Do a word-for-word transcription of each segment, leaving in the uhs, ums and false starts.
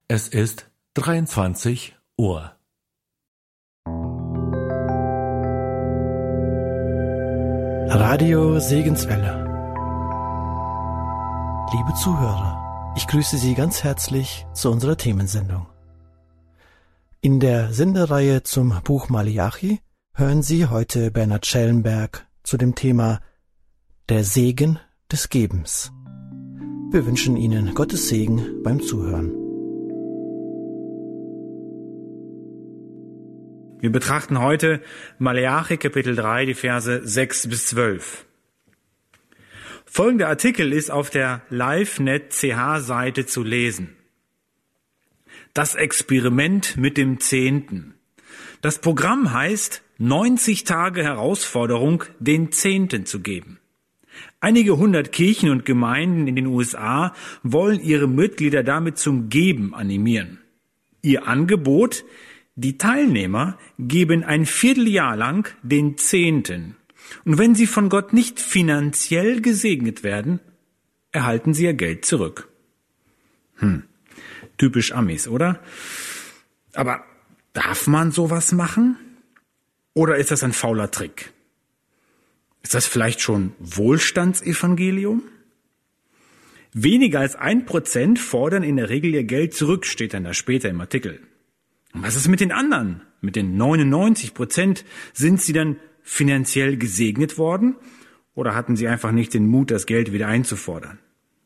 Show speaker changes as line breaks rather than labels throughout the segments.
Es ist dreiundzwanzig Uhr.
Radio Segenswelle. Liebe Zuhörer, ich grüße Sie ganz herzlich zu unserer Themensendung. In der Sendereihe zum Buch Maleachi hören Sie heute Bernhard Schellenberg zu dem Thema Der Segen des Gebens. Wir wünschen Ihnen Gottes Segen beim Zuhören.
Wir betrachten heute Maleachi Kapitel drei, die Verse sechs bis zwölf. Folgender Artikel ist auf der LiveNet C H-Seite zu lesen. Das Experiment mit dem Zehnten. Das Programm heißt neunzig Tage Herausforderung, den Zehnten zu geben. Einige hundert Kirchen und Gemeinden in den U S A wollen ihre Mitglieder damit zum Geben animieren. Ihr Angebot: Die Teilnehmer geben ein Vierteljahr lang den Zehnten. Und wenn sie von Gott nicht finanziell gesegnet werden, erhalten sie ihr Geld zurück. Hm, typisch Amis, oder? Aber darf man sowas machen? Oder ist das ein fauler Trick? Ist das vielleicht schon Wohlstandsevangelium? Weniger als ein Prozent fordern in der Regel ihr Geld zurück, steht dann da später im Artikel. Und was ist mit den anderen? Mit den neunundneunzig Prozent? Sind sie dann finanziell gesegnet worden? Oder hatten sie einfach nicht den Mut, das Geld wieder einzufordern?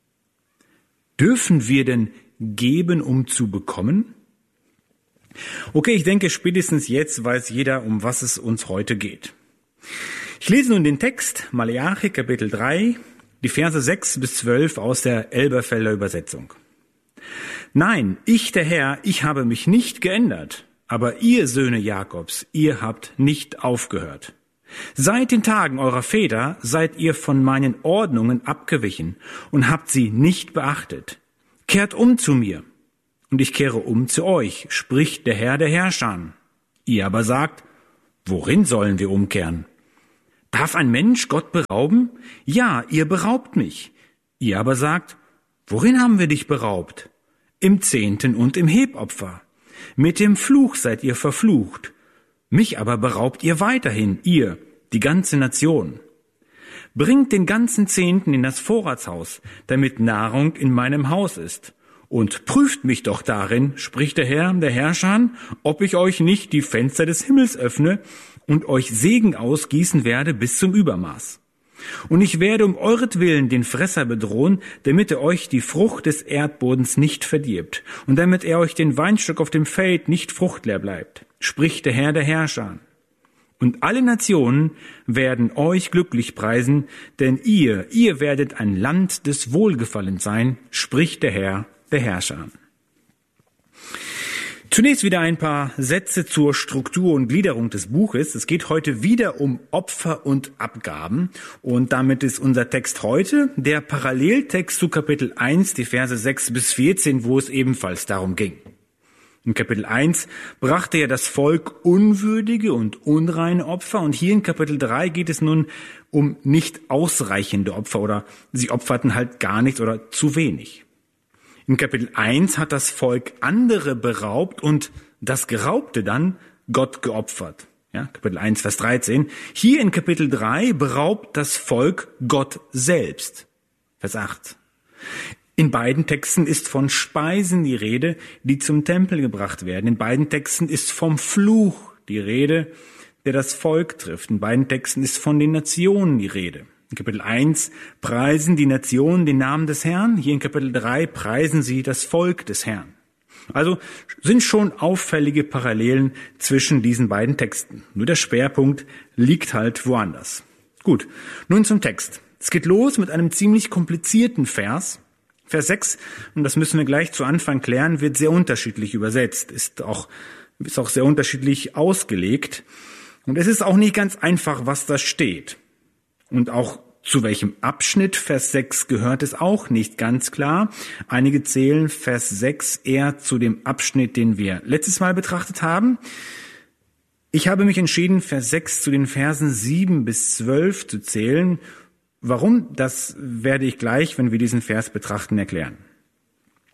Dürfen wir denn geben, um zu bekommen? Okay, ich denke, spätestens jetzt weiß jeder, um was es uns heute geht. Ich lese nun den Text, Maleachi Kapitel drei, die Verse sechs bis zwölf aus der Elberfelder Übersetzung. Nein, ich der Herr, ich habe mich nicht geändert, aber ihr Söhne Jakobs, ihr habt nicht aufgehört. Seit den Tagen eurer Väter seid ihr von meinen Ordnungen abgewichen und habt sie nicht beachtet. Kehrt um zu mir, und ich kehre um zu euch, spricht der Herr der Herrscher. Ihr aber sagt, worin sollen wir umkehren? Darf ein Mensch Gott berauben? Ja, ihr beraubt mich. Ihr aber sagt, worin haben wir dich beraubt? Im Zehnten und im Hebopfer. Mit dem Fluch seid ihr verflucht. Mich aber beraubt ihr weiterhin, ihr, die ganze Nation. Bringt den ganzen Zehnten in das Vorratshaus, damit Nahrung in meinem Haus ist. Und prüft mich doch darin, spricht der Herr, der Herrscher, ob ich euch nicht die Fenster des Himmels öffne und euch Segen ausgießen werde bis zum Übermaß. Und ich werde um euretwillen den Fresser bedrohen, damit er euch die Frucht des Erdbodens nicht verdirbt und damit er euch den Weinstock auf dem Feld nicht fruchtleer bleibt, spricht der Herr der Herrscher. Und alle Nationen werden euch glücklich preisen, denn ihr, ihr werdet ein Land des Wohlgefallens sein, spricht der Herr der Herrscher. Zunächst wieder ein paar Sätze zur Struktur und Gliederung des Buches. Es geht heute wieder um Opfer und Abgaben. Und damit ist unser Text heute der Paralleltext zu Kapitel eins, die Verse sechs bis vierzehn, wo es ebenfalls darum ging. In Kapitel eins brachte ja das Volk unwürdige und unreine Opfer. Und hier in Kapitel drei geht es nun um nicht ausreichende Opfer oder sie opferten halt gar nichts oder zu wenig. In Kapitel eins hat das Volk andere beraubt und das Geraubte dann Gott geopfert. Ja, Kapitel eins, Vers dreizehn. Hier in Kapitel drei beraubt das Volk Gott selbst. Vers acht. In beiden Texten ist von Speisen die Rede, die zum Tempel gebracht werden. In beiden Texten ist vom Fluch die Rede, der das Volk trifft. In beiden Texten ist von den Nationen die Rede. In Kapitel eins preisen die Nationen den Namen des Herrn. Hier in Kapitel drei preisen sie das Volk des Herrn. Also sind schon auffällige Parallelen zwischen diesen beiden Texten. Nur der Schwerpunkt liegt halt woanders. Gut, nun zum Text. Es geht los mit einem ziemlich komplizierten Vers. Vers sechs, und das müssen wir gleich zu Anfang klären, wird sehr unterschiedlich übersetzt, ist auch, ist auch sehr unterschiedlich ausgelegt. Und es ist auch nicht ganz einfach, was da steht. Und auch zu welchem Abschnitt Vers sechs gehört, ist auch nicht ganz klar. Einige zählen Vers sechs eher zu dem Abschnitt, den wir letztes Mal betrachtet haben. Ich habe mich entschieden, Vers sechs zu den Versen sieben bis zwölf zu zählen. Warum? Das werde ich gleich, wenn wir diesen Vers betrachten, erklären.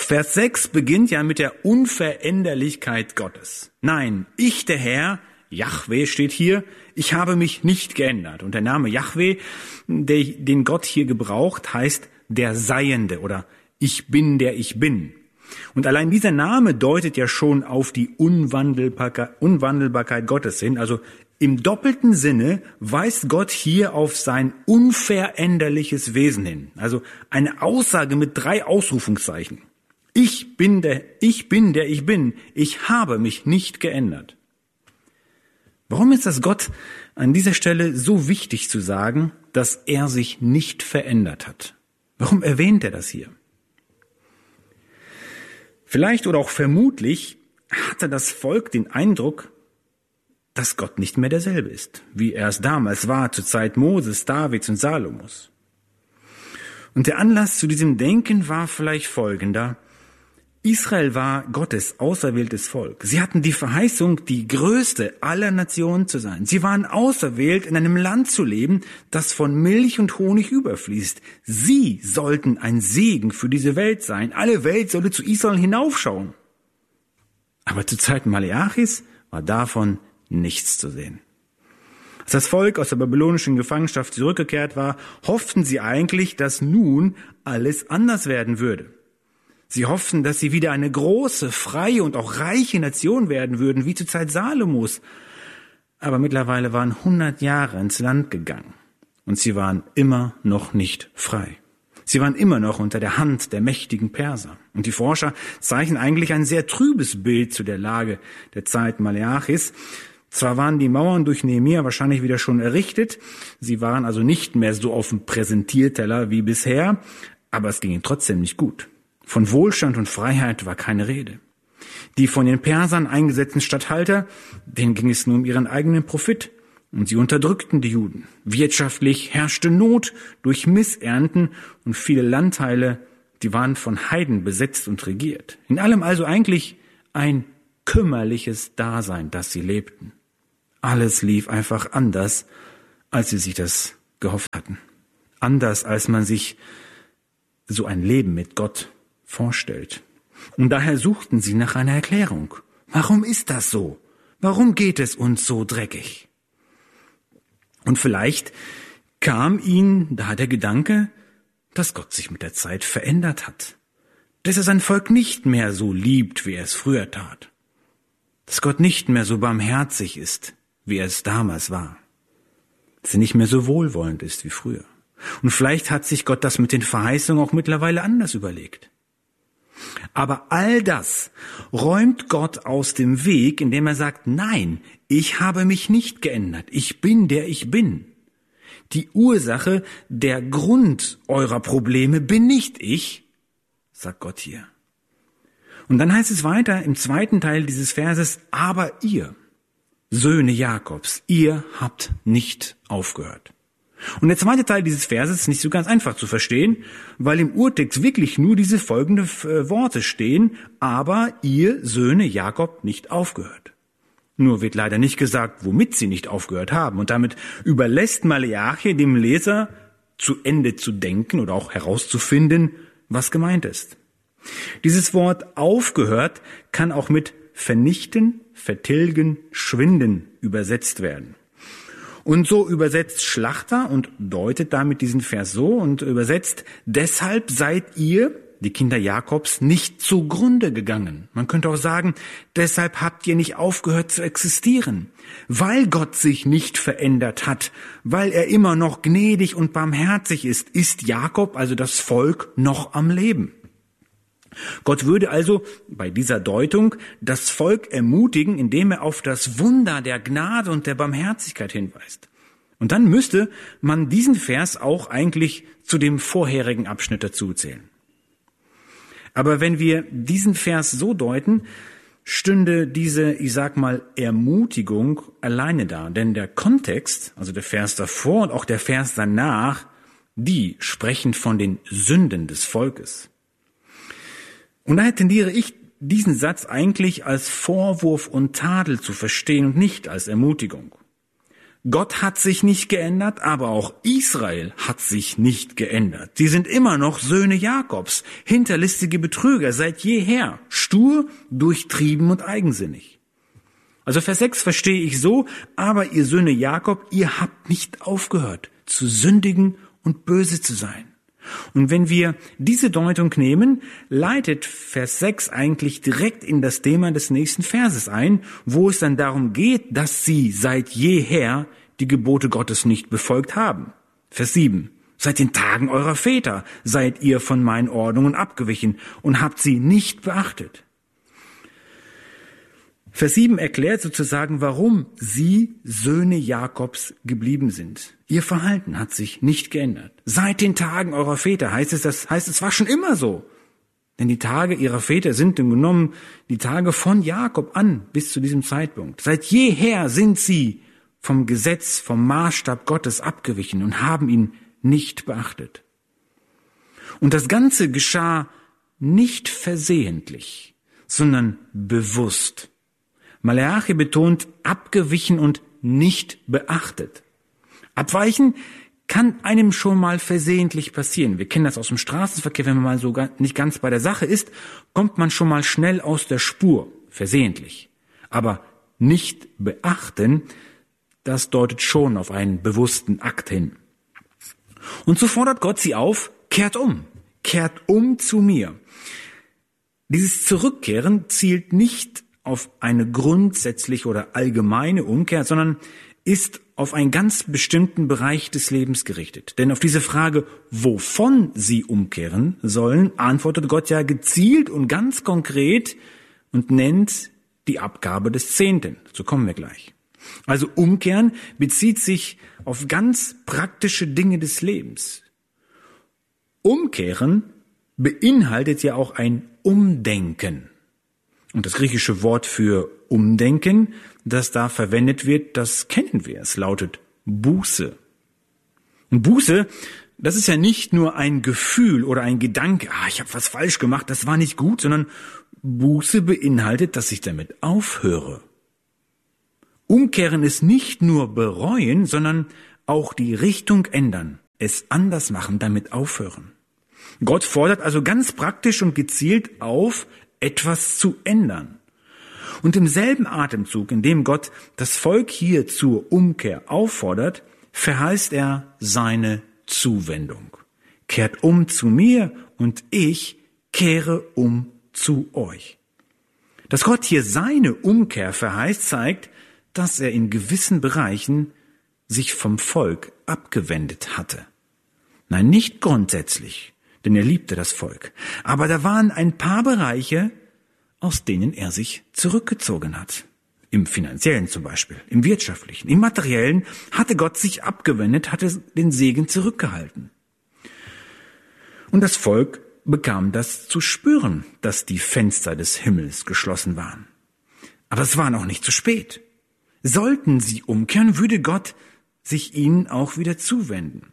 Vers sechs beginnt ja mit der Unveränderlichkeit Gottes. Nein, ich, der Herr, Jahwe steht hier, ich habe mich nicht geändert. Und der Name Jahwe, der, den Gott hier gebraucht, heißt der Seiende oder ich bin, der ich bin. Und allein dieser Name deutet ja schon auf die Unwandelbarkeit, Unwandelbarkeit Gottes hin. Also im doppelten Sinne weist Gott hier auf sein unveränderliches Wesen hin. Also eine Aussage mit drei Ausrufungszeichen. Ich bin der, ich bin der ich bin. Ich habe mich nicht geändert. Warum ist das Gott an dieser Stelle so wichtig zu sagen, dass er sich nicht verändert hat? Warum erwähnt er das hier? Vielleicht oder auch vermutlich hatte das Volk den Eindruck, dass Gott nicht mehr derselbe ist, wie er es damals war, zur Zeit Moses, Davids und Salomos. Und der Anlass zu diesem Denken war vielleicht folgender. Israel war Gottes auserwähltes Volk. Sie hatten die Verheißung, die größte aller Nationen zu sein. Sie waren auserwählt, in einem Land zu leben, das von Milch und Honig überfließt. Sie sollten ein Segen für diese Welt sein. Alle Welt sollte zu Israel hinaufschauen. Aber zur Zeit Maleachis war davon nichts zu sehen. Als das Volk aus der babylonischen Gefangenschaft zurückgekehrt war, hofften sie eigentlich, dass nun alles anders werden würde. Sie hofften, dass sie wieder eine große, freie und auch reiche Nation werden würden, wie zur Zeit Salomos. Aber mittlerweile waren hundert Jahre ins Land gegangen und sie waren immer noch nicht frei. Sie waren immer noch unter der Hand der mächtigen Perser. Und die Forscher zeichnen eigentlich ein sehr trübes Bild zu der Lage der Zeit Maleachis. Zwar waren die Mauern durch Nehemia wahrscheinlich wieder schon errichtet, sie waren also nicht mehr so auf dem Präsentierteller wie bisher, aber es ging ihnen trotzdem nicht gut. Von Wohlstand und Freiheit war keine Rede. Die von den Persern eingesetzten Statthalter, denen ging es nur um ihren eigenen Profit und sie unterdrückten die Juden. Wirtschaftlich herrschte Not durch Missernten und viele Landteile, die waren von Heiden besetzt und regiert. In allem also eigentlich ein kümmerliches Dasein, das sie lebten. Alles lief einfach anders, als sie sich das gehofft hatten. Anders, als man sich so ein Leben mit Gott vorstellt. Und daher suchten sie nach einer Erklärung. Warum ist das so? Warum geht es uns so dreckig? Und vielleicht kam ihnen da der Gedanke, dass Gott sich mit der Zeit verändert hat. Dass er sein Volk nicht mehr so liebt, wie er es früher tat. Dass Gott nicht mehr so barmherzig ist, wie er es damals war. Dass er nicht mehr so wohlwollend ist wie früher. Und vielleicht hat sich Gott das mit den Verheißungen auch mittlerweile anders überlegt. Aber all das räumt Gott aus dem Weg, indem er sagt, nein, ich habe mich nicht geändert. Ich bin, der ich bin. Die Ursache, der Grund eurer Probleme bin nicht ich, sagt Gott hier. Und dann heißt es weiter im zweiten Teil dieses Verses, aber ihr, Söhne Jakobs, ihr habt nicht aufgehört. Und der zweite Teil dieses Verses ist nicht so ganz einfach zu verstehen, weil im Urtext wirklich nur diese folgenden Worte stehen, aber ihr Söhne Jakob nicht aufgehört. Nur wird leider nicht gesagt, womit sie nicht aufgehört haben. Und damit überlässt Maleachi dem Leser zu Ende zu denken oder auch herauszufinden, was gemeint ist. Dieses Wort aufgehört kann auch mit vernichten, vertilgen, schwinden übersetzt werden. Und so übersetzt Schlachter und deutet damit diesen Vers so und übersetzt, deshalb seid ihr, die Kinder Jakobs, nicht zugrunde gegangen. Man könnte auch sagen, deshalb habt ihr nicht aufgehört zu existieren, weil Gott sich nicht verändert hat, weil er immer noch gnädig und barmherzig ist, ist Jakob, also das Volk, noch am Leben. Gott würde also bei dieser Deutung das Volk ermutigen, indem er auf das Wunder der Gnade und der Barmherzigkeit hinweist. Und dann müsste man diesen Vers auch eigentlich zu dem vorherigen Abschnitt dazuzählen. Aber wenn wir diesen Vers so deuten, stünde diese, ich sag mal, Ermutigung alleine da. Denn der Kontext, also der Vers davor und auch der Vers danach, die sprechen von den Sünden des Volkes. Und daher tendiere ich, diesen Satz eigentlich als Vorwurf und Tadel zu verstehen und nicht als Ermutigung. Gott hat sich nicht geändert, aber auch Israel hat sich nicht geändert. Sie sind immer noch Söhne Jakobs, hinterlistige Betrüger seit jeher, stur, durchtrieben und eigensinnig. Also Vers sechs verstehe ich so, aber ihr Söhne Jakob, ihr habt nicht aufgehört, zu sündigen und böse zu sein. Und wenn wir diese Deutung nehmen, leitet Vers sechs eigentlich direkt in das Thema des nächsten Verses ein, wo es dann darum geht, dass sie seit jeher die Gebote Gottes nicht befolgt haben. Vers sieben. Seit den Tagen eurer Väter seid ihr von meinen Ordnungen abgewichen und habt sie nicht beachtet. Vers sieben erklärt sozusagen, warum sie Söhne Jakobs geblieben sind. Ihr Verhalten hat sich nicht geändert. Seit den Tagen eurer Väter heißt es, das heißt, es war schon immer so. Denn die Tage ihrer Väter sind im genommen die Tage von Jakob an bis zu diesem Zeitpunkt. Seit jeher sind sie vom Gesetz, vom Maßstab Gottes abgewichen und haben ihn nicht beachtet. Und das Ganze geschah nicht versehentlich, sondern bewusst. Maleachi betont abgewichen und nicht beachtet. Abweichen kann einem schon mal versehentlich passieren. Wir kennen das aus dem Straßenverkehr, wenn man mal so nicht ganz bei der Sache ist, kommt man schon mal schnell aus der Spur, versehentlich. Aber nicht beachten, das deutet schon auf einen bewussten Akt hin. Und so fordert Gott sie auf, kehrt um, kehrt um zu mir. Dieses Zurückkehren zielt nicht auf eine grundsätzliche oder allgemeine Umkehr, sondern ist auf einen ganz bestimmten Bereich des Lebens gerichtet. Denn auf diese Frage, wovon sie umkehren sollen, antwortet Gott ja gezielt und ganz konkret und nennt die Abgabe des Zehnten. So kommen wir gleich. Also umkehren bezieht sich auf ganz praktische Dinge des Lebens. Umkehren beinhaltet ja auch ein Umdenken. Und das griechische Wort für Umdenken, das da verwendet wird, das kennen wir. Es lautet Buße. Und Buße, das ist ja nicht nur ein Gefühl oder ein Gedanke, ah, ich habe was falsch gemacht, das war nicht gut, sondern Buße beinhaltet, dass ich damit aufhöre. Umkehren ist nicht nur bereuen, sondern auch die Richtung ändern, es anders machen, damit aufhören. Gott fordert also ganz praktisch und gezielt auf, etwas zu ändern. Und im selben Atemzug, in dem Gott das Volk hier zur Umkehr auffordert, verheißt er seine Zuwendung. Kehrt um zu mir und ich kehre um zu euch. Dass Gott hier seine Umkehr verheißt, zeigt, dass er in gewissen Bereichen sich vom Volk abgewendet hatte. Nein, nicht grundsätzlich, denn er liebte das Volk. Aber da waren ein paar Bereiche, aus denen er sich zurückgezogen hat. Im Finanziellen zum Beispiel, im Wirtschaftlichen, im Materiellen hatte Gott sich abgewendet, hatte den Segen zurückgehalten. Und das Volk bekam das zu spüren, dass die Fenster des Himmels geschlossen waren. Aber es war noch nicht zu spät. Sollten sie umkehren, würde Gott sich ihnen auch wieder zuwenden.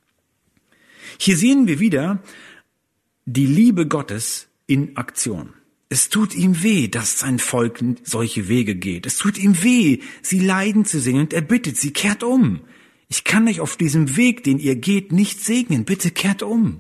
Hier sehen wir wieder die Liebe Gottes in Aktion. Es tut ihm weh, dass sein Volk solche Wege geht. Es tut ihm weh, sie leiden zu sehen, und er bittet sie, kehrt um. Ich kann euch auf diesem Weg, den ihr geht, nicht segnen. Bitte kehrt um.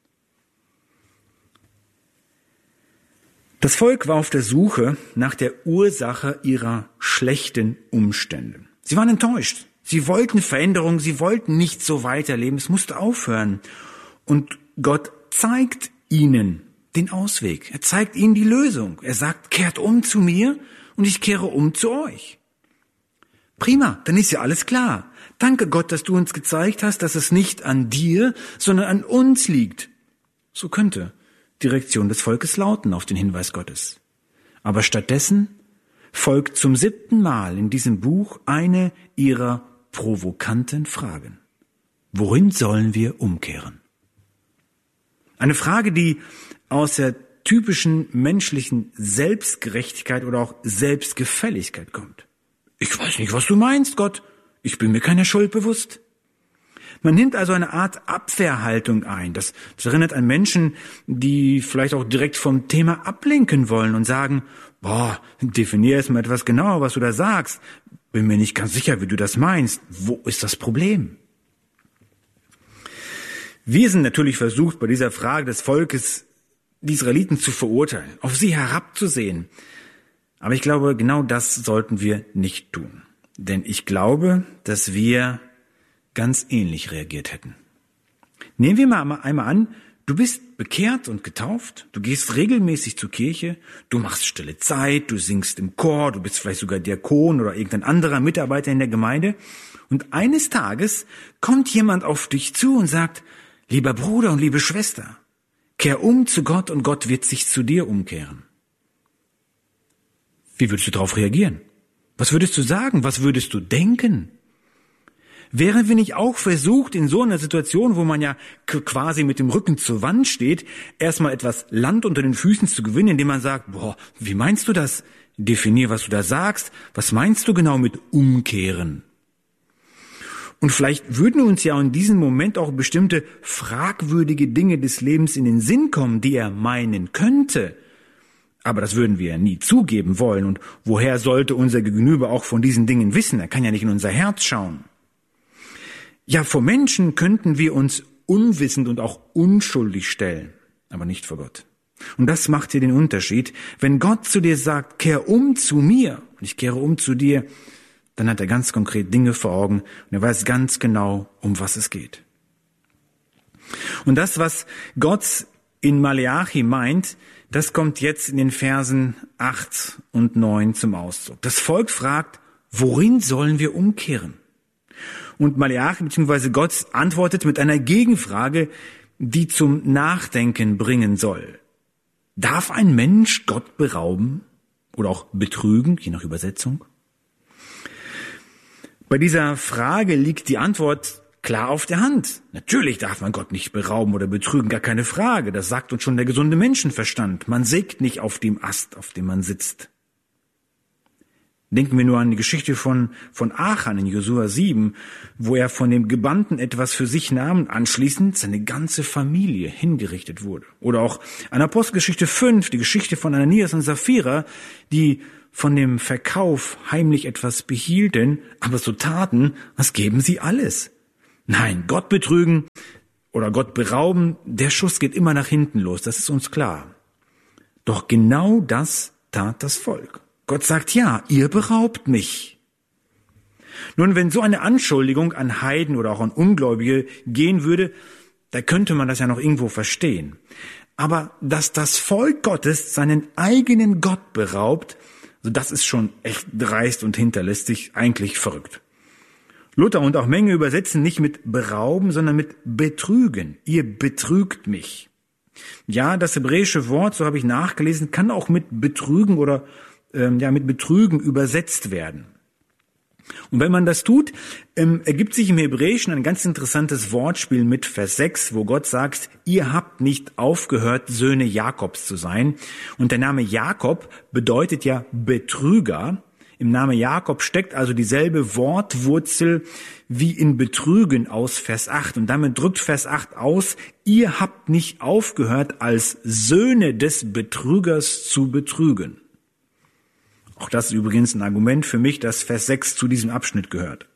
Das Volk war auf der Suche nach der Ursache ihrer schlechten Umstände. Sie waren enttäuscht. Sie wollten Veränderung, sie wollten nicht so weiterleben. Es musste aufhören. Und Gott zeigt ihnen den Ausweg. Er zeigt ihnen die Lösung. Er sagt, kehrt um zu mir und ich kehre um zu euch. Prima, dann ist ja alles klar. Danke Gott, dass du uns gezeigt hast, dass es nicht an dir, sondern an uns liegt. So könnte die Reaktion des Volkes lauten auf den Hinweis Gottes. Aber stattdessen folgt zum siebten Mal in diesem Buch eine ihrer provokanten Fragen. Worin sollen wir umkehren? Eine Frage, die aus der typischen menschlichen Selbstgerechtigkeit oder auch Selbstgefälligkeit kommt. Ich weiß nicht, was du meinst, Gott. Ich bin mir keiner Schuld bewusst. Man nimmt also eine Art Abwehrhaltung ein. Das, das erinnert an Menschen, die vielleicht auch direkt vom Thema ablenken wollen und sagen, boah, definier erst mal etwas genauer, was du da sagst. bin mir nicht ganz sicher, wie du das meinst. Wo ist das Problem? Wir sind natürlich versucht, bei dieser Frage des Volkes die Israeliten zu verurteilen, auf sie herabzusehen. Aber ich glaube, genau das sollten wir nicht tun. Denn ich glaube, dass wir ganz ähnlich reagiert hätten. Nehmen wir mal einmal an, du bist bekehrt und getauft, du gehst regelmäßig zur Kirche, du machst stille Zeit, du singst im Chor, du bist vielleicht sogar Diakon oder irgendein anderer Mitarbeiter in der Gemeinde. Und eines Tages kommt jemand auf dich zu und sagt, lieber Bruder und liebe Schwester, kehr um zu Gott und Gott wird sich zu dir umkehren. Wie würdest du darauf reagieren? Was würdest du sagen? Was würdest du denken? Wären wir nicht auch versucht, in so einer Situation, wo man ja quasi mit dem Rücken zur Wand steht, erstmal etwas Land unter den Füßen zu gewinnen, indem man sagt, boah, wie meinst du das? Definier, was du da sagst. Was meinst du genau mit umkehren? Und vielleicht würden uns ja in diesem Moment auch bestimmte fragwürdige Dinge des Lebens in den Sinn kommen, die er meinen könnte. Aber das würden wir ja nie zugeben wollen. Und woher sollte unser Gegenüber auch von diesen Dingen wissen? Er kann ja nicht in unser Herz schauen. Ja, vor Menschen könnten wir uns unwissend und auch unschuldig stellen, aber nicht vor Gott. Und das macht hier den Unterschied. Wenn Gott zu dir sagt, kehr um zu mir, und ich kehre um zu dir, dann hat er ganz konkret Dinge vor Augen und er weiß ganz genau, um was es geht. Und das, was Gott in Maleachi meint, das kommt jetzt in den Versen acht und neun zum Ausdruck. Das Volk fragt, worin sollen wir umkehren? Und Maleachi bzw. Gott antwortet mit einer Gegenfrage, die zum Nachdenken bringen soll. Darf ein Mensch Gott berauben oder auch betrügen, je nach Übersetzung? Bei dieser Frage liegt die Antwort klar auf der Hand. Natürlich darf man Gott nicht berauben oder betrügen, gar keine Frage. Das sagt uns schon der gesunde Menschenverstand. Man sägt nicht auf dem Ast, auf dem man sitzt. Denken wir nur an die Geschichte von, von Achan in Josua sieben, wo er von dem Gebannten etwas für sich nahm und anschließend seine ganze Familie hingerichtet wurde. Oder auch an Apostelgeschichte fünf, die Geschichte von Ananias und Sapphira, die von dem Verkauf heimlich etwas behielten, aber so taten, als geben sie alles. Nein, Gott betrügen oder Gott berauben, der Schuss geht immer nach hinten los, das ist uns klar. Doch genau das tat das Volk. Gott sagt, ja, ihr beraubt mich. Nun, wenn so eine Anschuldigung an Heiden oder auch an Ungläubige gehen würde, da könnte man das ja noch irgendwo verstehen. Aber dass das Volk Gottes seinen eigenen Gott beraubt, also das ist schon echt dreist und hinterlistig, eigentlich verrückt. Luther und auch Menge übersetzen nicht mit berauben, sondern mit betrügen. Ihr betrügt mich. Ja, das hebräische Wort, so habe ich nachgelesen, kann auch mit betrügen oder ähm, ja mit betrügen übersetzt werden. Und wenn man das tut, ähm, ergibt sich im Hebräischen ein ganz interessantes Wortspiel mit Vers sechs, wo Gott sagt, ihr habt nicht aufgehört, Söhne Jakobs zu sein. Und der Name Jakob bedeutet ja Betrüger. Im Namen Jakob steckt also dieselbe Wortwurzel wie in Betrügen aus Vers acht. Und damit drückt Vers acht aus, ihr habt nicht aufgehört, als Söhne des Betrügers zu betrügen. Auch das ist übrigens ein Argument für mich, dass Vers sechs zu diesem Abschnitt gehört.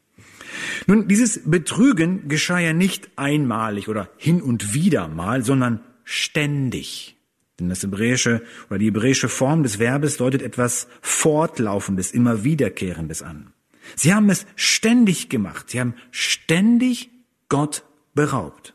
Nun, dieses Betrügen geschah ja nicht einmalig oder hin und wieder mal, sondern ständig. Denn das hebräische oder die hebräische Form des Verbes deutet etwas Fortlaufendes, immer Wiederkehrendes an. Sie haben es ständig gemacht. Sie haben ständig Gott beraubt.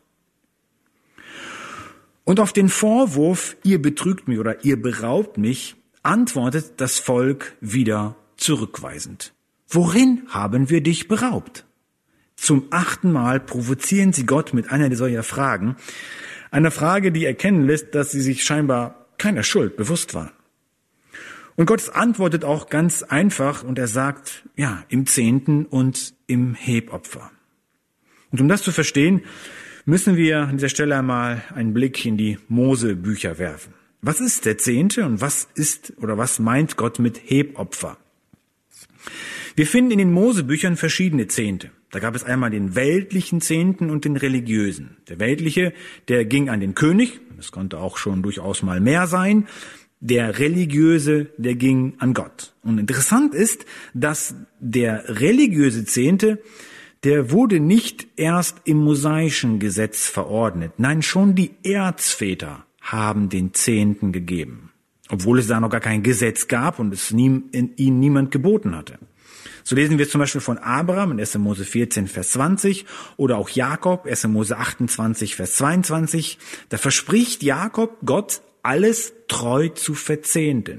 Und auf den Vorwurf, ihr betrügt mich oder ihr beraubt mich, antwortet das Volk wieder zurückweisend. Worin haben wir dich beraubt? Zum achten Mal provozieren sie Gott mit einer solcher Fragen. Einer Frage, die erkennen lässt, dass sie sich scheinbar keiner Schuld bewusst waren. Und Gott antwortet auch ganz einfach und er sagt, ja, im Zehnten und im Hebopfer. Und um das zu verstehen, müssen wir an dieser Stelle einmal einen Blick in die Mose-Bücher werfen. Was ist der Zehnte und was ist oder was meint Gott mit Hebopfer? Wir finden in den Mose-Büchern verschiedene Zehnte. Da gab es einmal den weltlichen Zehnten und den religiösen. Der weltliche, der ging an den König, das konnte auch schon durchaus mal mehr sein. Der Religiöse, der ging an Gott. Und interessant ist, dass der religiöse Zehnte, der wurde nicht erst im mosaischen Gesetz verordnet. Nein, schon die Erzväter haben den Zehnten gegeben, obwohl es da noch gar kein Gesetz gab und es nie, in, ihnen niemand geboten hatte. So lesen wir zum Beispiel von Abraham in erster Mose vierzehn, Vers zwanzig oder auch Jakob, erster Mose achtundzwanzig, Vers zweiundzwanzig. Da verspricht Jakob Gott, alles treu zu verzehnten.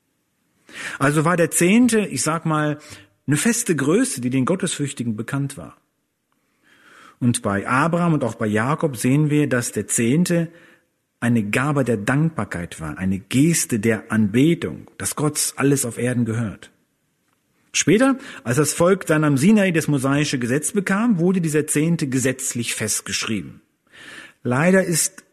Also war der Zehnte, ich sag mal, eine feste Größe, die den Gottesfürchtigen bekannt war. Und bei Abraham und auch bei Jakob sehen wir, dass der Zehnte eine Gabe der Dankbarkeit war, eine Geste der Anbetung, dass Gott alles auf Erden gehört. Später, als das Volk dann am Sinai das mosaische Gesetz bekam, wurde dieser Zehnte gesetzlich festgeschrieben. Leider ist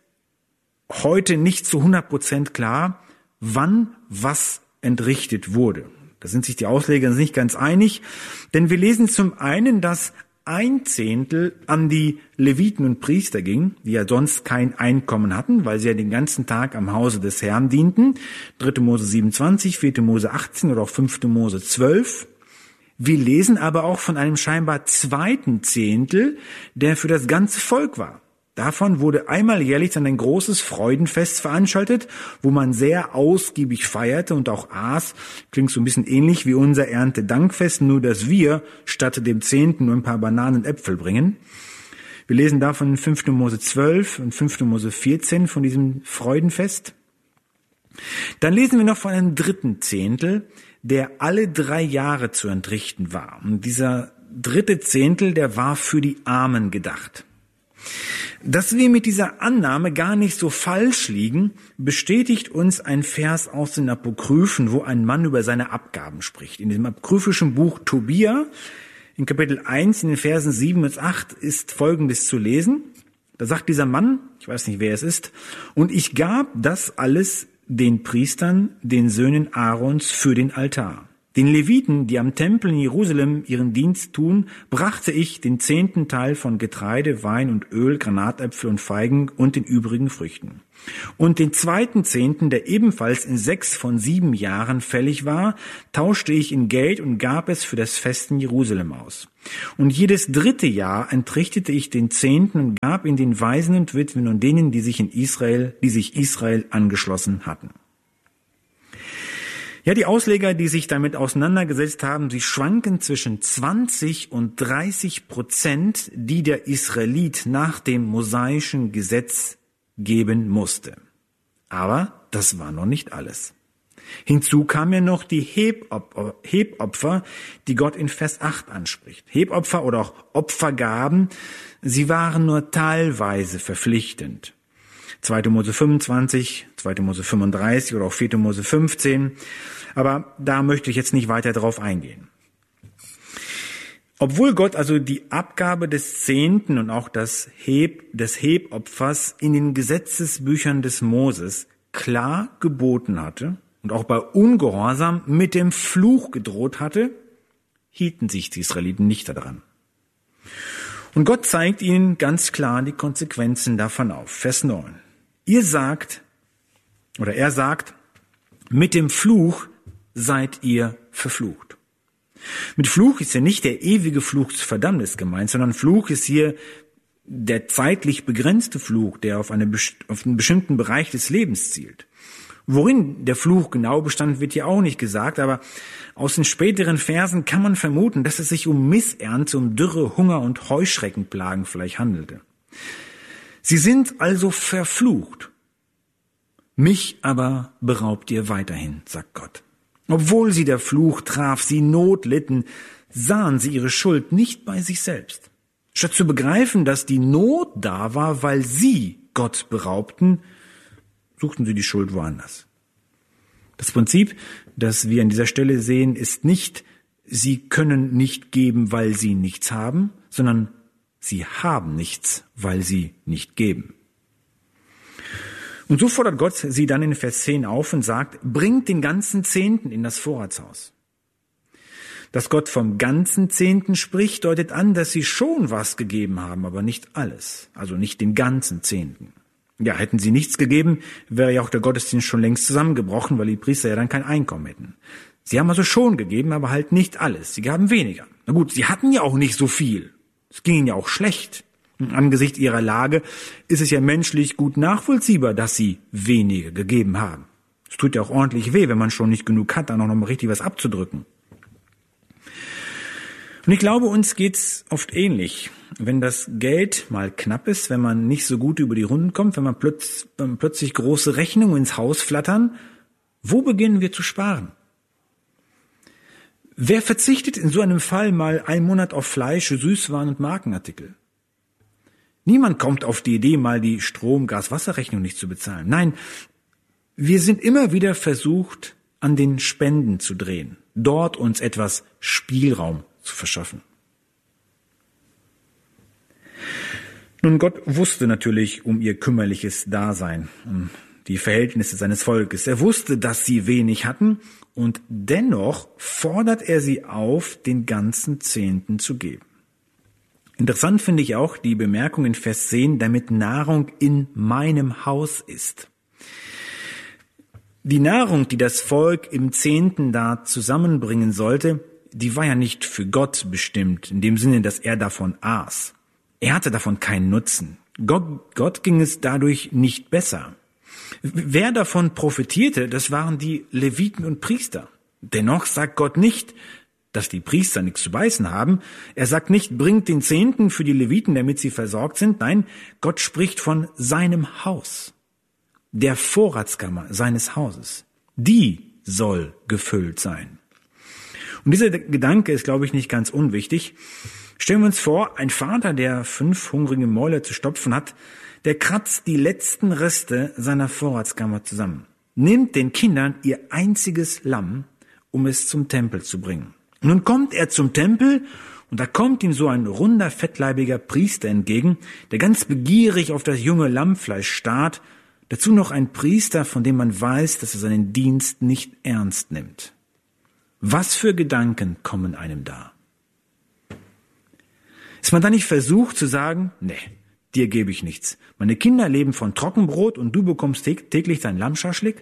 heute nicht zu hundert Prozent klar, wann was entrichtet wurde. Da sind sich die Ausleger nicht ganz einig, denn wir lesen zum einen, dass ein Zehntel an die Leviten und Priester ging, die ja sonst kein Einkommen hatten, weil sie ja den ganzen Tag am Hause des Herrn dienten. dritter Mose siebenundzwanzig, vierter Mose achtzehn oder auch fünfter Mose zwölf. Wir lesen aber auch von einem scheinbar zweiten Zehntel, der für das ganze Volk war. Davon wurde einmal jährlich dann ein großes Freudenfest veranstaltet, wo man sehr ausgiebig feierte und auch aß. Klingt so ein bisschen ähnlich wie unser Erntedankfest, nur dass wir statt dem Zehnten nur ein paar Bananen und Äpfel bringen. Wir lesen davon in fünfter Mose zwölf und fünfter Mose vierzehn von diesem Freudenfest. Dann lesen wir noch von einem dritten Zehntel, der alle drei Jahre zu entrichten war. Und dieser dritte Zehntel, der war für die Armen gedacht. Dass wir mit dieser Annahme gar nicht so falsch liegen, bestätigt uns ein Vers aus den Apokryphen, wo ein Mann über seine Abgaben spricht. In diesem apokryphischen Buch Tobia, in Kapitel eins, in den Versen sieben bis acht, ist Folgendes zu lesen. Da sagt dieser Mann, ich weiß nicht, wer es ist, und ich gab das alles den Priestern, den Söhnen Aarons, für den Altar. Den Leviten, die am Tempel in Jerusalem ihren Dienst tun, brachte ich den zehnten Teil von Getreide, Wein und Öl, Granatäpfel und Feigen und den übrigen Früchten. Und den zweiten Zehnten, der ebenfalls in sechs von sieben Jahren fällig war, tauschte ich in Geld und gab es für das Fest in Jerusalem aus. Und jedes dritte Jahr entrichtete ich den Zehnten und gab ihn den Waisen und Witwen und denen, die sich in Israel, die sich Israel angeschlossen hatten. Ja, die Ausleger, die sich damit auseinandergesetzt haben, sie schwanken zwischen zwanzig und dreißig Prozent, die der Israelit nach dem mosaischen Gesetz geben musste. Aber das war noch nicht alles. Hinzu kam ja noch die Hebopfer, Hebopfer, die Gott in Vers acht anspricht. Hebopfer oder auch Opfergaben, sie waren nur teilweise verpflichtend. zweiter Mose fünfundzwanzig, zweiter Mose fünfunddreißig oder auch vierter Mose fünfzehn. Aber da möchte ich jetzt nicht weiter drauf eingehen. Obwohl Gott also die Abgabe des Zehnten und auch das Heb, des Hebopfers in den Gesetzesbüchern des Moses klar geboten hatte und auch bei Ungehorsam mit dem Fluch gedroht hatte, hielten sich die Israeliten nicht daran. Und Gott zeigt ihnen ganz klar die Konsequenzen davon auf. Vers neun. Ihr sagt, oder er sagt, mit dem Fluch seid ihr verflucht. Mit Fluch ist ja nicht der ewige Fluch des Verdammnis gemeint, sondern Fluch ist hier der zeitlich begrenzte Fluch, der auf, eine, auf einen bestimmten Bereich des Lebens zielt. Worin der Fluch genau bestand, wird hier auch nicht gesagt, aber aus den späteren Versen kann man vermuten, dass es sich um Missernte, um Dürre, Hunger und Heuschreckenplagen vielleicht handelte. Sie sind also verflucht. Mich aber beraubt ihr weiterhin, sagt Gott. Obwohl sie der Fluch traf, sie Not litten, sahen sie ihre Schuld nicht bei sich selbst. Statt zu begreifen, dass die Not da war, weil sie Gott beraubten, suchten sie die Schuld woanders. Das Prinzip, das wir an dieser Stelle sehen, ist nicht, sie können nicht geben, weil sie nichts haben, sondern sie haben nichts, weil sie nicht geben. Und so fordert Gott sie dann in Vers zehn auf und sagt, bringt den ganzen Zehnten in das Vorratshaus. Dass Gott vom ganzen Zehnten spricht, deutet an, dass sie schon was gegeben haben, aber nicht alles, also nicht den ganzen Zehnten. Ja, hätten sie nichts gegeben, wäre ja auch der Gottesdienst schon längst zusammengebrochen, weil die Priester ja dann kein Einkommen hätten. Sie haben also schon gegeben, aber halt nicht alles. Sie gaben weniger. Na gut, sie hatten ja auch nicht so viel. Es ging ihnen ja auch schlecht. Angesichts ihrer Lage ist es ja menschlich gut nachvollziehbar, dass sie weniger gegeben haben. Es tut ja auch ordentlich weh, wenn man schon nicht genug hat, dann auch noch mal richtig was abzudrücken. Und ich glaube, uns geht's oft ähnlich. Wenn das Geld mal knapp ist, wenn man nicht so gut über die Runden kommt, wenn man plötz, wenn plötzlich große Rechnungen ins Haus flattern, wo beginnen wir zu sparen? Wer verzichtet in so einem Fall mal einen Monat auf Fleisch, Süßwaren und Markenartikel? Niemand kommt auf die Idee, mal die Strom-, Gas-, Wasserrechnung nicht zu bezahlen. Nein, wir sind immer wieder versucht, an den Spenden zu drehen, dort uns etwas Spielraum zu verschaffen. Nun, Gott wusste natürlich um ihr kümmerliches Dasein, um die Verhältnisse seines Volkes. Er wusste, dass sie wenig hatten, und dennoch fordert er sie auf, den ganzen Zehnten zu geben. Interessant finde ich auch die Bemerkung in Vers zehn, damit Nahrung in meinem Haus ist. Die Nahrung, die das Volk im Zehnten da zusammenbringen sollte, die war ja nicht für Gott bestimmt, in dem Sinne, dass er davon aß. Er hatte davon keinen Nutzen. Gott, Gott ging es dadurch nicht besser. Wer davon profitierte, das waren die Leviten und Priester. Dennoch sagt Gott nicht, dass die Priester nichts zu beißen haben. Er sagt nicht, bringt den Zehnten für die Leviten, damit sie versorgt sind. Nein, Gott spricht von seinem Haus, der Vorratskammer seines Hauses. Die soll gefüllt sein. Und dieser Gedanke ist, glaube ich, nicht ganz unwichtig. Stellen wir uns vor, ein Vater, der fünf hungrige Mäuler zu stopfen hat, der kratzt die letzten Reste seiner Vorratskammer zusammen, nimmt den Kindern ihr einziges Lamm, um es zum Tempel zu bringen. Nun kommt er zum Tempel und da kommt ihm so ein runder, fettleibiger Priester entgegen, der ganz begierig auf das junge Lammfleisch starrt, dazu noch ein Priester, von dem man weiß, dass er seinen Dienst nicht ernst nimmt. Was für Gedanken kommen einem da? Ist man da nicht versucht zu sagen, nee, dir gebe ich nichts. Meine Kinder leben von Trockenbrot und du bekommst täglich dein Lammschaschlik?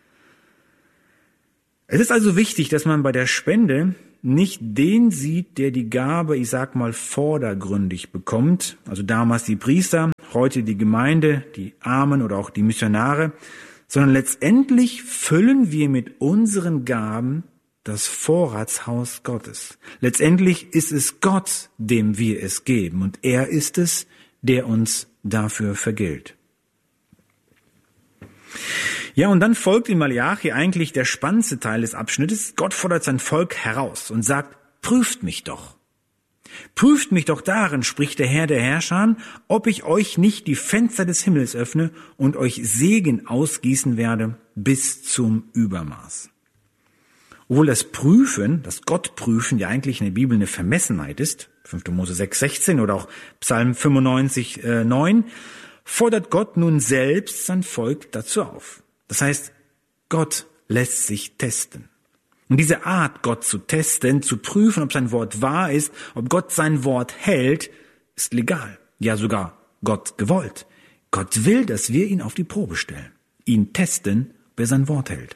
Es ist also wichtig, dass man bei der Spende nicht den sieht, der die Gabe, ich sag mal, vordergründig bekommt, also damals die Priester, heute die Gemeinde, die Armen oder auch die Missionare, sondern letztendlich füllen wir mit unseren Gaben das Vorratshaus Gottes. Letztendlich ist es Gott, dem wir es geben, und er ist es, der uns dafür vergilt. Ja, und dann folgt in Malachi eigentlich der spannendste Teil des Abschnittes. Gott fordert sein Volk heraus und sagt, prüft mich doch. Prüft mich doch darin, spricht der Herr der Herrscher, ob ich euch nicht die Fenster des Himmels öffne und euch Segen ausgießen werde bis zum Übermaß. Obwohl das Prüfen, das Gottprüfen ja eigentlich in der Bibel eine Vermessenheit ist, fünfter Mose sechs, sechzehn oder auch Psalm fünfundneunzig, neun, fordert Gott nun selbst sein Volk dazu auf. Das heißt, Gott lässt sich testen. Und diese Art, Gott zu testen, zu prüfen, ob sein Wort wahr ist, ob Gott sein Wort hält, ist legal. Ja, sogar Gott gewollt. Gott will, dass wir ihn auf die Probe stellen, ihn testen, ob er sein Wort hält.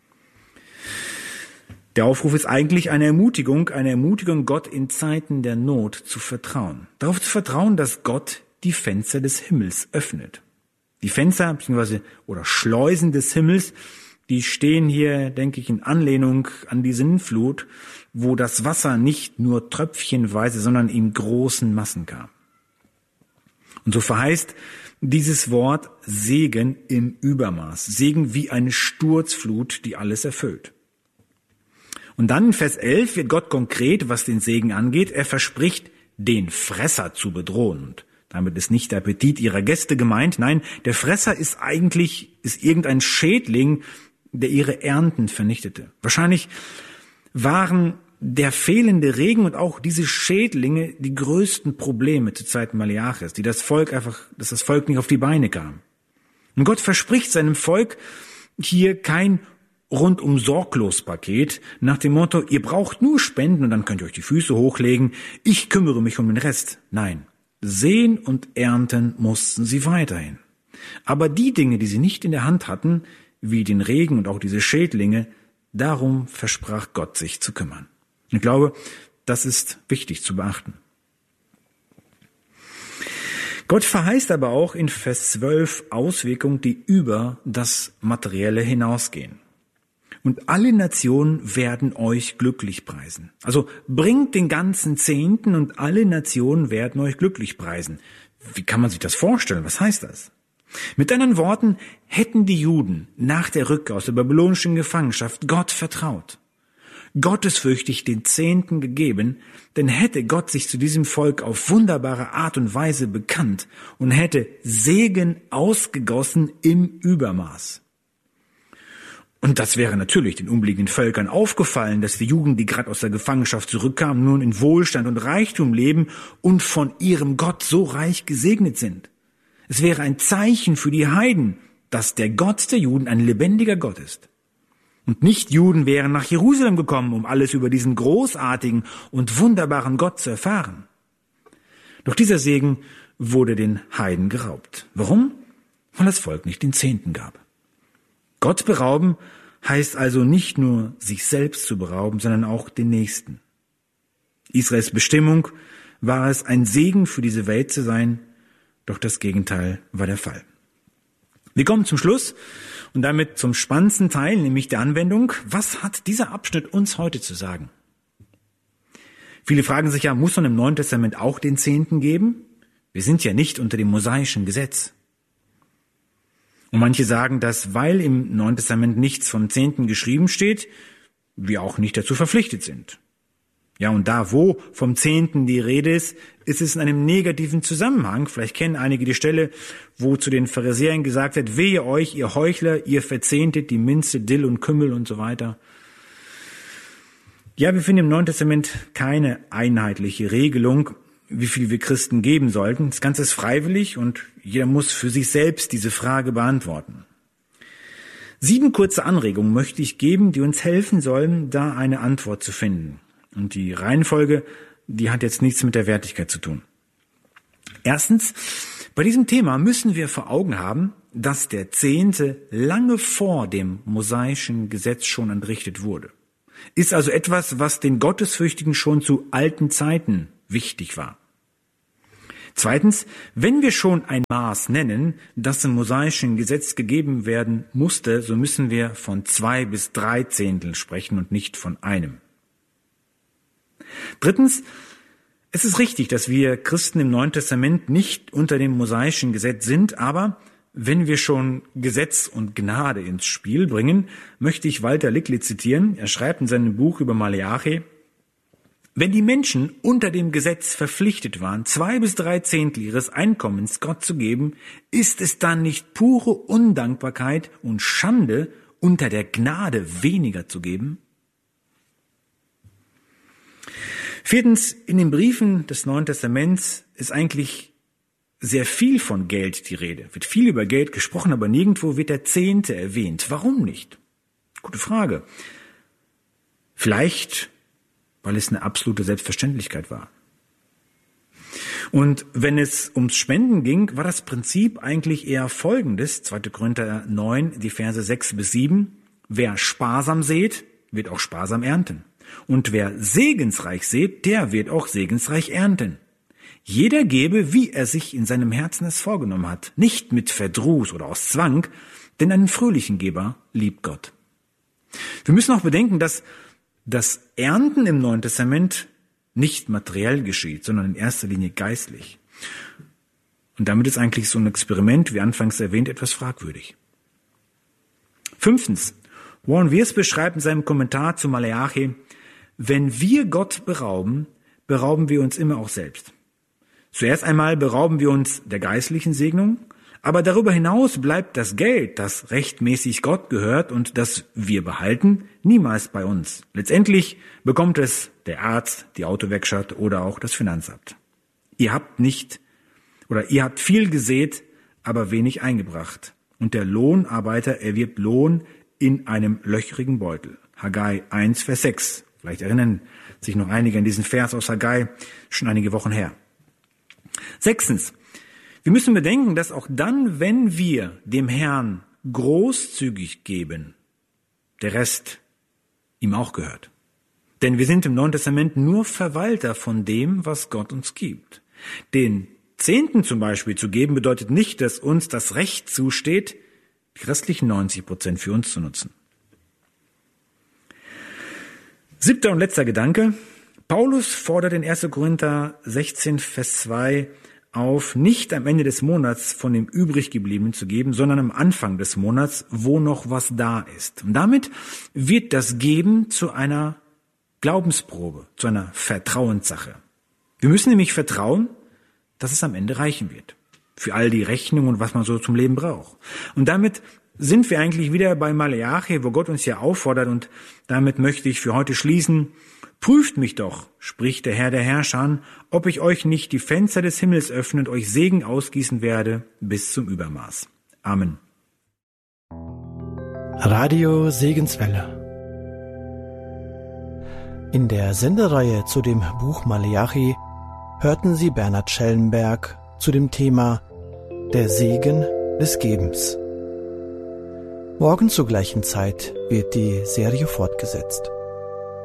Der Aufruf ist eigentlich eine Ermutigung, eine Ermutigung, Gott in Zeiten der Not zu vertrauen. Darauf zu vertrauen, dass Gott die Fenster des Himmels öffnet. Die Fenster bzw. oder Schleusen des Himmels, die stehen hier, denke ich, in Anlehnung an die Sintflut, wo das Wasser nicht nur tröpfchenweise, sondern in großen Massen kam. Und so verheißt dieses Wort Segen im Übermaß. Segen wie eine Sturzflut, die alles erfüllt. Und dann in Vers elf wird Gott konkret, was den Segen angeht. Er verspricht, den Fresser zu bedrohen. Und damit ist nicht der Appetit ihrer Gäste gemeint. Nein, der Fresser ist eigentlich, ist irgendein Schädling, der ihre Ernten vernichtete. Wahrscheinlich waren der fehlende Regen und auch diese Schädlinge die größten Probleme zur Zeit Maleachis, die das Volk einfach, dass das Volk nicht auf die Beine kam. Und Gott verspricht seinem Volk hier kein rundum sorglos Paket nach dem Motto, ihr braucht nur spenden und dann könnt ihr euch die Füße hochlegen, ich kümmere mich um den Rest. Nein, säen und ernten mussten sie weiterhin. Aber die Dinge, die sie nicht in der Hand hatten, wie den Regen und auch diese Schädlinge, darum versprach Gott sich zu kümmern. Ich glaube, das ist wichtig zu beachten. Gott verheißt aber auch in Vers zwölf Auswirkungen, die über das Materielle hinausgehen. Und alle Nationen werden euch glücklich preisen. Also bringt den ganzen Zehnten und alle Nationen werden euch glücklich preisen. Wie kann man sich das vorstellen? Was heißt das? Mit anderen Worten, hätten die Juden nach der Rückkehr aus der babylonischen Gefangenschaft Gott vertraut, gottesfürchtig den Zehnten gegeben, dann hätte Gott sich zu diesem Volk auf wunderbare Art und Weise bekannt und hätte Segen ausgegossen im Übermaß. Und das wäre natürlich den umliegenden Völkern aufgefallen, dass die Juden, die gerade aus der Gefangenschaft zurückkamen, nun in Wohlstand und Reichtum leben und von ihrem Gott so reich gesegnet sind. Es wäre ein Zeichen für die Heiden, dass der Gott der Juden ein lebendiger Gott ist. Und Nicht-Juden wären nach Jerusalem gekommen, um alles über diesen großartigen und wunderbaren Gott zu erfahren. Doch dieser Segen wurde den Heiden geraubt. Warum? Weil das Volk nicht den Zehnten gab. Gott berauben heißt also nicht nur, sich selbst zu berauben, sondern auch den Nächsten. Israels Bestimmung war es, ein Segen für diese Welt zu sein, doch das Gegenteil war der Fall. Wir kommen zum Schluss und damit zum spannendsten Teil, nämlich der Anwendung. Was hat dieser Abschnitt uns heute zu sagen? Viele fragen sich ja, muss man im Neuen Testament auch den Zehnten geben? Wir sind ja nicht unter dem mosaischen Gesetz. Und manche sagen, dass, weil im Neuen Testament nichts vom Zehnten geschrieben steht, wir auch nicht dazu verpflichtet sind. Ja, und da, wo vom Zehnten die Rede ist, ist es in einem negativen Zusammenhang. Vielleicht kennen einige die Stelle, wo zu den Pharisäern gesagt wird, wehe euch, ihr Heuchler, ihr verzehntet die Minze, Dill und Kümmel und so weiter. Ja, wir finden im Neuen Testament keine einheitliche Regelung, wie viel wir Christen geben sollten. Das Ganze ist freiwillig und jeder muss für sich selbst diese Frage beantworten. Sieben kurze Anregungen möchte ich geben, die uns helfen sollen, da eine Antwort zu finden. Und die Reihenfolge, die hat jetzt nichts mit der Wertigkeit zu tun. Erstens, bei diesem Thema müssen wir vor Augen haben, dass der Zehnte lange vor dem mosaischen Gesetz schon entrichtet wurde. Ist also etwas, was den Gottesfürchtigen schon zu alten Zeiten wichtig war. Zweitens, wenn wir schon ein Maß nennen, das im mosaischen Gesetz gegeben werden musste, so müssen wir von zwei bis drei Zehnteln sprechen und nicht von einem. Drittens, es ist richtig, dass wir Christen im Neuen Testament nicht unter dem mosaischen Gesetz sind, aber wenn wir schon Gesetz und Gnade ins Spiel bringen, möchte ich Walter Lickli zitieren. Er schreibt in seinem Buch über Maleachi: Wenn die Menschen unter dem Gesetz verpflichtet waren, zwei bis drei Zehntel ihres Einkommens Gott zu geben, ist es dann nicht pure Undankbarkeit und Schande, unter der Gnade weniger zu geben? Viertens, in den Briefen des Neuen Testaments ist eigentlich sehr viel von Geld die Rede. Wird viel über Geld gesprochen, aber nirgendwo wird der Zehnte erwähnt. Warum nicht? Gute Frage. Vielleicht, weil es eine absolute Selbstverständlichkeit war. Und wenn es ums Spenden ging, war das Prinzip eigentlich eher folgendes. zweiter Korinther neun, die Verse sechs bis sieben. Wer sparsam sät, wird auch sparsam ernten. Und wer segensreich sät, der wird auch segensreich ernten. Jeder gebe, wie er sich in seinem Herzen es vorgenommen hat, nicht mit Verdruss oder aus Zwang, denn einen fröhlichen Geber liebt Gott. Wir müssen auch bedenken, dass das Ernten im Neuen Testament nicht materiell geschieht, sondern in erster Linie geistlich. Und damit ist eigentlich so ein Experiment, wie anfangs erwähnt, etwas fragwürdig. Fünftens, Warren Wiersbe beschreibt in seinem Kommentar zu Maleachi: Wenn wir Gott berauben, berauben wir uns immer auch selbst. Zuerst einmal berauben wir uns der geistlichen Segnung, aber darüber hinaus bleibt das Geld, das rechtmäßig Gott gehört und das wir behalten, niemals bei uns. Letztendlich bekommt es der Arzt, die Autowerkstatt oder auch das Finanzamt. Ihr habt nicht oder ihr habt viel gesät, aber wenig eingebracht. Und der Lohnarbeiter erwirbt Lohn in einem löchrigen Beutel. Haggai eins, Vers sechs. Vielleicht erinnern sich noch einige an diesen Vers aus Haggai, schon einige Wochen her. Sechstens. Wir müssen bedenken, dass auch dann, wenn wir dem Herrn großzügig geben, der Rest ihm auch gehört. Denn wir sind im Neuen Testament nur Verwalter von dem, was Gott uns gibt. Den Zehnten zum Beispiel zu geben, bedeutet nicht, dass uns das Recht zusteht, die restlichen neunzig Prozent für uns zu nutzen. Siebter und letzter Gedanke. Paulus fordert in erster Korinther sechzehn, Vers zwei auf, nicht am Ende des Monats von dem Übriggebliebenen zu geben, sondern am Anfang des Monats, wo noch was da ist. Und damit wird das Geben zu einer Glaubensprobe, zu einer Vertrauenssache. Wir müssen nämlich vertrauen, dass es am Ende reichen wird. Für all die Rechnungen und was man so zum Leben braucht. Und damit sind wir eigentlich wieder bei Maleachi, wo Gott uns ja auffordert, und damit möchte ich für heute schließen. Prüft mich doch, spricht der Herr der Herrscher, ob ich euch nicht die Fenster des Himmels öffne und euch Segen ausgießen werde bis zum Übermaß. Amen.
Radio Segenswelle. In der Sendereihe zu dem Buch Maleachi hörten Sie Bernhard Schellenberg zu dem Thema Der Segen des Gebens. Morgen zur gleichen Zeit wird die Serie fortgesetzt.